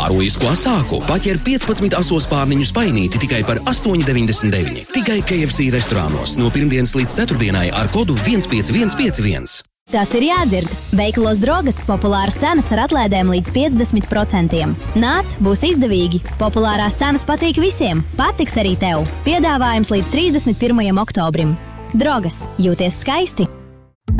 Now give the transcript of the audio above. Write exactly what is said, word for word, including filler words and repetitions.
Ārojisko asāku paķer piecpadsmit aso spārniņu spainīti tikai par astoņi deviņdesmit deviņi. Tikai K F C restorānos no pirmdienas līdz ceturtdienai ar kodu viens pieci viens pieci viens. Tas ir jādzird. Veikalos Drogas populāras cenas ar atlaidēm līdz piecdesmit procentiem. Nāc, būs izdevīgi. Populārās cenas patīk visiem. Patiks arī tev. Piedāvājums līdz trīsdesmit pirmajam oktobrim. Drogas. Jūties skaisti!